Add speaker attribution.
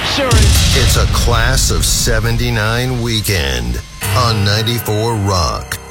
Speaker 1: Sure is.
Speaker 2: It's a Class of 79 weekend on 94 Rock.